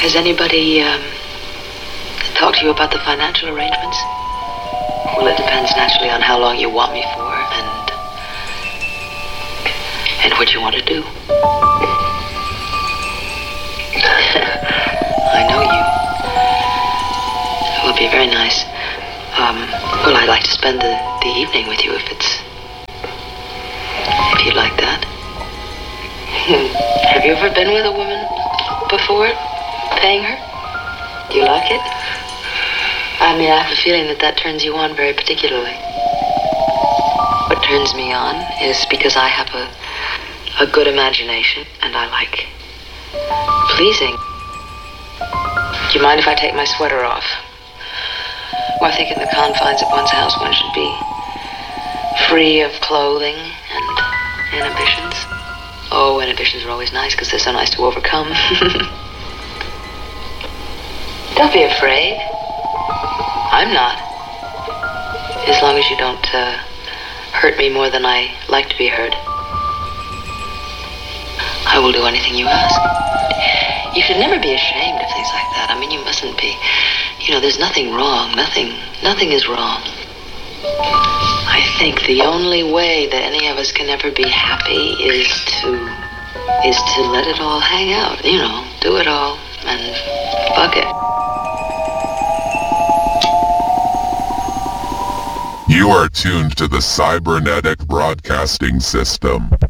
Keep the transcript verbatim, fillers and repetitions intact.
Has anybody um, talked to you about the financial arrangements? Well, it depends naturally on how long you want me for and and what you want to do. I know you. It would be very nice. Um, well, I'd like to spend the, the evening with you if it's... if you'd like that. Have you ever been with a woman before, paying her? Do you like it? I mean, I have a feeling that that turns you on very particularly. What turns me on is because I have a, a good imagination and I like pleasing. Do you mind if I take my sweater off? Well, I think in the confines of one's house one should be free of clothing and inhibitions. Oh, inhibitions are always nice because they're so nice to overcome. Don't be afraid. I'm not. As long as you don't uh, hurt me more than I like to be hurt. I will do anything you ask. You should never be ashamed of things like that. I mean, you mustn't be. You know, there's nothing wrong. Nothing, nothing is wrong. I think the only way that any of us can ever be happy is to, is to let it all hang out. You know, do it all and fuck it. You are tuned to the Cybernetic Broadcasting System.